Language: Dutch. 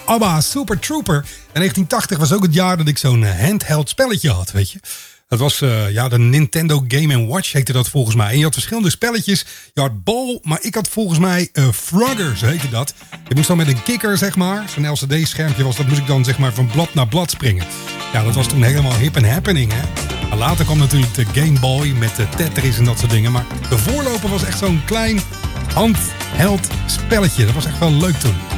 ABBA Super Trooper. En 1980 was ook het jaar dat ik zo'n handheld spelletje had, weet je. Dat was de Nintendo Game & Watch heette dat volgens mij. En je had verschillende spelletjes. Je had Ball, maar ik had volgens mij Frogger, zo heette dat. Je moest dan met een kikker, zeg maar. Zo'n LCD-schermpje was dat. Moest ik dan zeg maar van blad naar blad springen. Ja, dat was toen helemaal hip en happening, hè. Maar later kwam natuurlijk de Game Boy met de Tetris en dat soort dingen. Maar de voorloper was echt zo'n klein handheld spelletje. Dat was echt wel leuk toen.